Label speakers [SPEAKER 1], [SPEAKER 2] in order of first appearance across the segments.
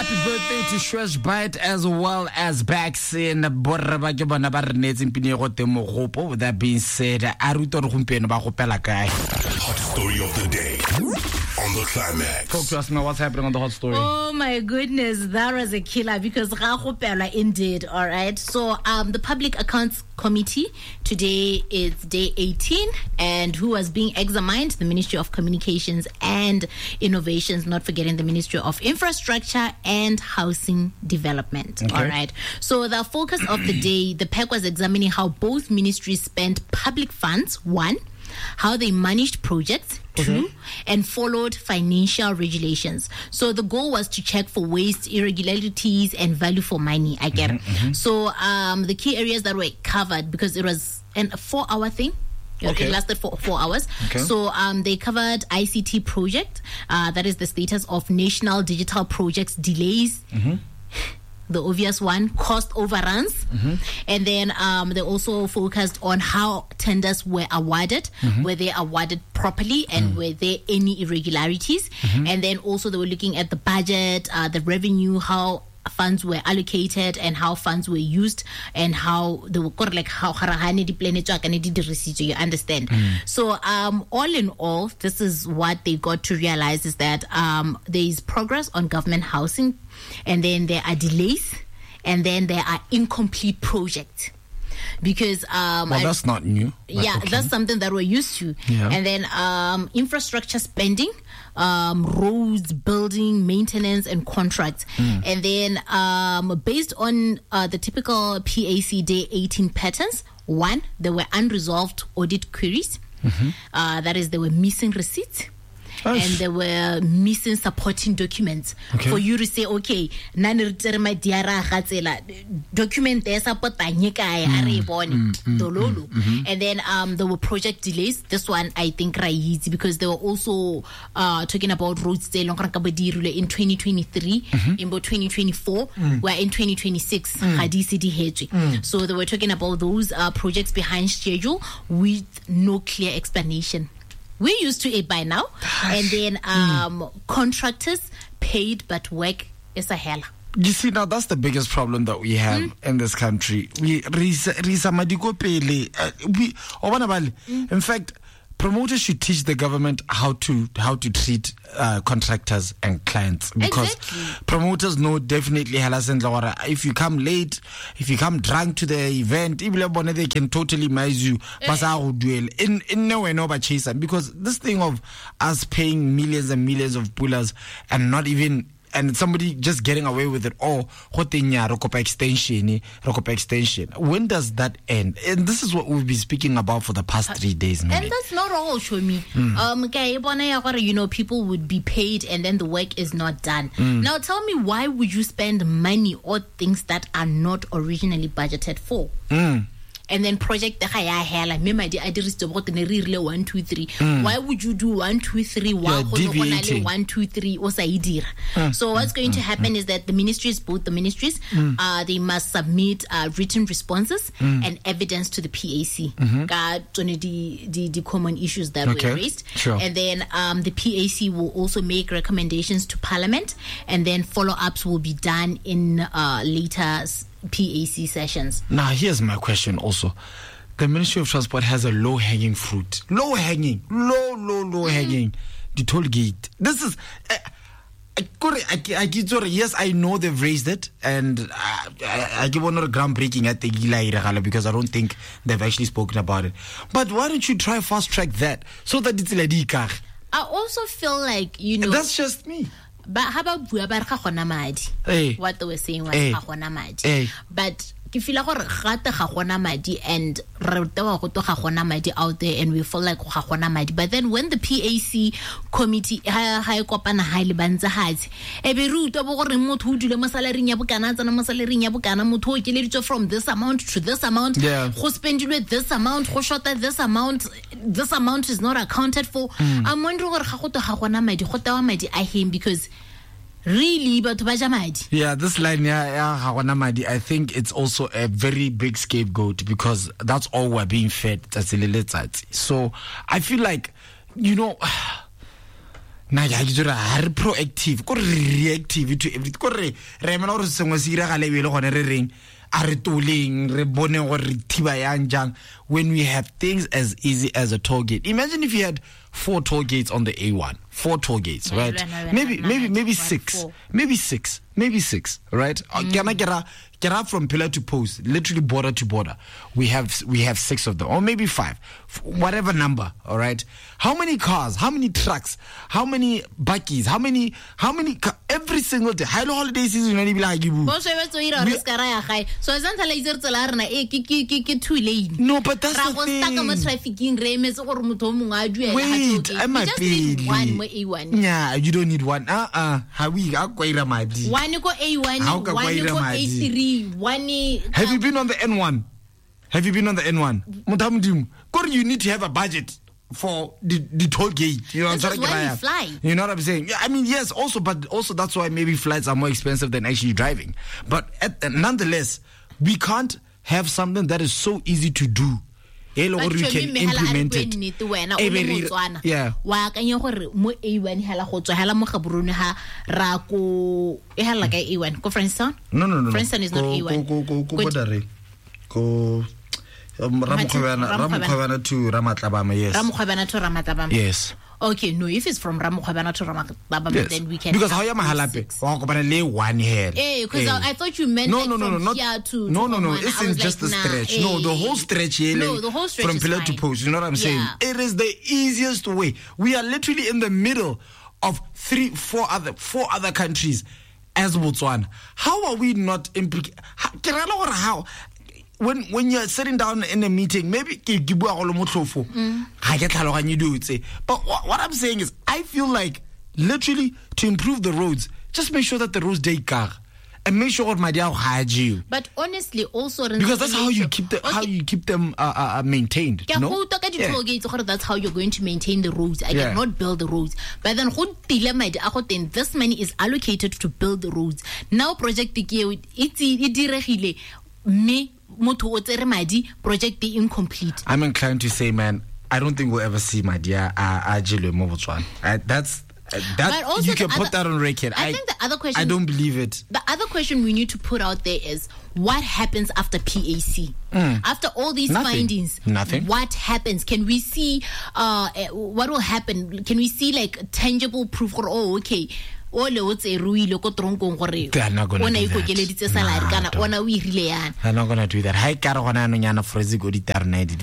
[SPEAKER 1] Happy birthday to Shwesh Bite as well as Baxin Borba ke bona ba renetseng pine go teng mo gopo. With that being said, a ruto re gompieno ba gopela kae.
[SPEAKER 2] Hot story of the day on the Climax.
[SPEAKER 1] Talk to us now, what's happening on the hot story?
[SPEAKER 3] Oh my goodness, that was a killer because Ragopela indeed. All right. So the Public Accounts Committee, today is day 18, and who was being examined? The Ministry of Communications and Innovations, not forgetting the Ministry of Infrastructure and Housing Development.
[SPEAKER 1] Okay.
[SPEAKER 3] All right. So the focus of the day, the PAC was examining how both ministries spent public funds, one, how they managed projects, two, and followed financial regulations. So the goal was to check for waste, irregularities, and value for money. I get it. So the key areas that were covered, because it was a 4-hour thing.
[SPEAKER 1] Okay.
[SPEAKER 3] It lasted for 4 hours.
[SPEAKER 1] Okay.
[SPEAKER 3] So they covered ICT project, that is the status of national digital projects delays. The obvious one, cost overruns. And then they also focused on how tenders were awarded, were they awarded properly, and were there any irregularities. And then also they were looking at the budget, the revenue, how funds were allocated and how funds were used, and how they were like how you understand. So all in all, this is what they got to realize, is that there is progress on government housing, and then there are delays, and then there are incomplete projects. Because
[SPEAKER 1] well, that's not new.
[SPEAKER 3] Yeah,
[SPEAKER 1] okay.
[SPEAKER 3] That's something that we're used to.
[SPEAKER 1] Yeah.
[SPEAKER 3] And then infrastructure spending, roads, building, maintenance, and contracts. And then based on the typical PAC Day 18 patterns, one, there were unresolved audit queries. That is, there were missing receipts. And there were missing supporting documents for you to say, okay, document there support and then there were project delays. This one I think right easy, because they were also talking about roads in 2023, in 2024, we're in 2026. So they were talking about those projects behind schedule with no clear explanation. We're used to it by now. And then contractors paid, but work is a hell.
[SPEAKER 1] You see, now that's the biggest problem that we have in this country. In fact, promoters should teach the government how to treat contractors and clients, because promoters know definitely if you come late, if you come drunk to the event, they can totally miss you. In no way, no but chaser, because this thing of us paying millions and millions of pullers and not even, and somebody just getting away with it, extension. When does that end? And this is what we've been speaking about for the past 3 days.
[SPEAKER 3] And that's not all, show me. People would be paid and then the work is not done. Now tell me, why would you spend money on things that are not originally budgeted for? And then project the higher like me my I did 1 2 3. Why would you do 1 2 3 1 2 3 So what's going to happen is that the ministries, both the ministries, they must submit written responses and evidence to the PAC. The common issues that were raised. And then the PAC will also make recommendations to Parliament, and then follow-ups will be done in later PAC sessions.
[SPEAKER 1] Now, here's my question also. The Ministry of Transport has a low-hanging fruit. Low-hanging. The toll gate. This is... yes, I know they've raised it, and I give one groundbreaking at the Gila, because I don't think they've actually spoken about it. But why don't you try fast-track that, so that it's ledikar?
[SPEAKER 3] I also feel like,
[SPEAKER 1] that's just me.
[SPEAKER 3] But how about what they were saying was but if you like and out there, and we feel like but then when the PAC committee from this amount to this amount, who spend this amount, who shot at this amount is not accounted for. I'm wondering because really, but
[SPEAKER 1] yeah, this line, I think it's also a very big scapegoat, because that's all we're being fed. So I feel like, na ga ke dira ha re proactive ko reactive to everything ko re emela gore sengwe se ira gale bele gone re reng a re toleng re bone gore re thiba yang jang when we have things as easy as a toll gate. Imagine if you had 4 toll gates on the A1, 4 toll gates, right? Maybe 6, maybe 6, right? Get up from pillar to post, literally border to border. We have 6 of them, or maybe 5, whatever number. All right. How many cars? How many trucks? How many buckies? How many? Every single day. Holiday season, you know, be like you. No, but that's the thing. Wait, am I paying? Yeah, you don't need one. How we A1, one A3, one. Have you been on the N1? Have you been on the N1? You need to have a budget for the toll gate. You know what I'm saying?
[SPEAKER 3] Fly.
[SPEAKER 1] You know what I'm saying? Yeah, I mean, yes, but also that's why maybe flights are more expensive than actually driving. But nonetheless, we can't have something that is so easy to do. Or we can implement it. Yeah. No.
[SPEAKER 3] Friendson is not A1.
[SPEAKER 1] Ramukhwebana to Ramatlabama, yes.
[SPEAKER 3] Ramukhwebana to Ramatlabama.
[SPEAKER 1] Yes.
[SPEAKER 3] Okay, no, if it's from Ramukhwebana to Ramatlabama,
[SPEAKER 1] yes.
[SPEAKER 3] Then we can.
[SPEAKER 1] Because how am I halape? Lay one here.
[SPEAKER 3] Because I thought you meant
[SPEAKER 1] no,
[SPEAKER 3] from here to
[SPEAKER 1] no. It's just the stretch. No, the whole stretch here.
[SPEAKER 3] No, the whole stretch
[SPEAKER 1] from pillar to post. You know what I'm saying? It is the easiest way. We are literally in the middle of 4 other countries as Botswana. How are we not implicated? How? When you're sitting down in a meeting, maybe but what I'm saying is, I feel like literally to improve the roads, just make sure that the roads they car and make sure my dear hide you.
[SPEAKER 3] But honestly, also
[SPEAKER 1] because that's how you keep them maintained. No?
[SPEAKER 3] That's how you're going to maintain the roads. I cannot build the roads. But then this money is allocated to build the roads. Now project project incomplete.
[SPEAKER 1] I'm inclined to say, man, I don't think we'll ever see my dear Ajilo Mobotswana. That's you can put that on record.
[SPEAKER 3] I think the other question,
[SPEAKER 1] I don't believe it.
[SPEAKER 3] The other question we need to put out there is, what happens after PAC? After all these findings,
[SPEAKER 1] nothing.
[SPEAKER 3] What happens? Can we see what will happen? Can we see like tangible proof? Or okay, they're not gonna do that. They're not gonna do that. Hi, Carona Nana Fresigo di Tarnade.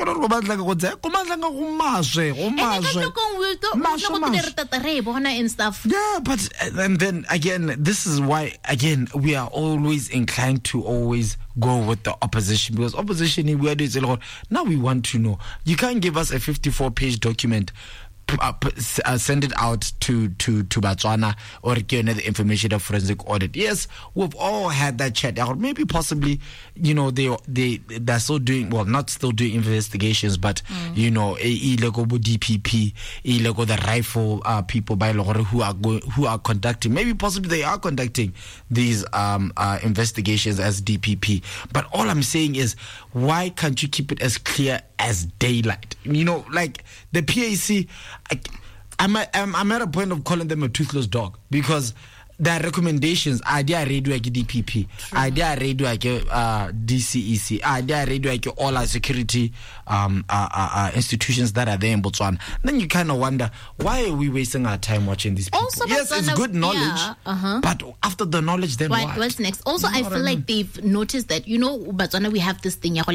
[SPEAKER 3] And stuff.
[SPEAKER 1] Yeah, but and then again, this is why we are always inclined to always go with the opposition, because opposition now we want to know. You can't give us a 54-page document, send it out to Botswana or get the information of forensic audit. Yes, we've all had that chat, or maybe possibly, they're still doing, well, not still doing investigations, but illegal DPP, illegal the rifle people by who are conducting, maybe possibly they are conducting these investigations as DPP. But all I'm saying is, why can't you keep it as clear as daylight? Like the PAC, I'm at a point of calling them a toothless dog, because their recommendations idea radio like DPP, idea radio like DCEC, idea radio like all our security institutions that are there in Botswana. Then you kind of wonder, why are we wasting our time watching these people?
[SPEAKER 3] Also,
[SPEAKER 1] yes, it's good knowledge, but after the knowledge, then
[SPEAKER 3] what's next? Also, I feel like they've noticed that, Botswana, we have this thing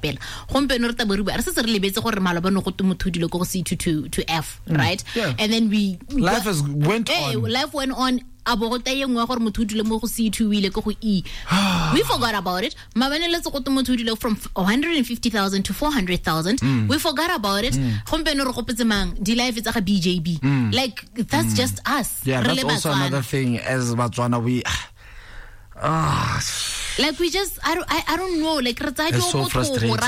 [SPEAKER 3] to F, right?
[SPEAKER 1] Yeah.
[SPEAKER 3] And then
[SPEAKER 1] life went on.
[SPEAKER 3] Life went on. We forgot about it. From 150,000 to 400,000. We forgot about it. BJB. Like, that's just us.
[SPEAKER 1] Yeah, that's also another thing. As Botswana, we
[SPEAKER 3] like, we just, I don't know. Like,
[SPEAKER 1] it's so frustrating.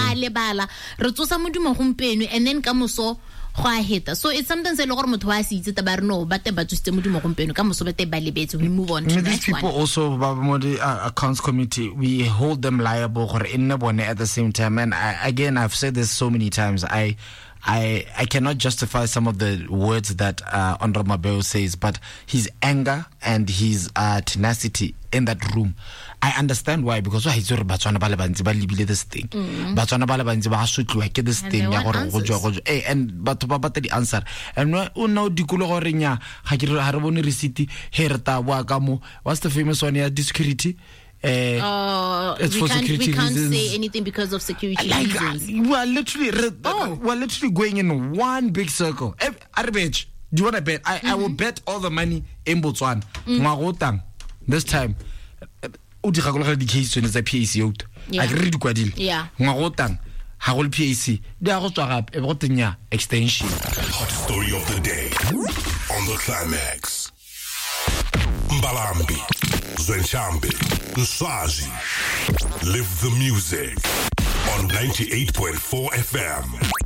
[SPEAKER 3] And then so it's sometimes we move on to the
[SPEAKER 1] these people one. Also, accounts committee, we hold them liable at the same time. And I've said this so many times, I I cannot justify some of the words that Honorable Mabeo says, but his anger and his tenacity in that room, I understand why, because why he's Batswana ba le bantsi ba libile this thing. Batswana ba le bantsi ba sutluwa ke this thing ya gore go jwa and batho ba batla di answer. And o no dikulo gore nya ga ke re ha re bone receipt he re ta bua ka mo. What's the famous one ya security?
[SPEAKER 3] We can't say anything because of security reasons.
[SPEAKER 1] We're literally going in one big circle. Arbage, do you want to bet? I will bet all the money in Botswana. This time, the case is a PAC. I read Quadil.
[SPEAKER 3] Yeah.
[SPEAKER 1] Ngotang, Harol PAC. They are up a extension.
[SPEAKER 2] Hot story of the day on the Climax. Mbalambi, Zenshambi, Nswazi. Live the music on 98.4 FM.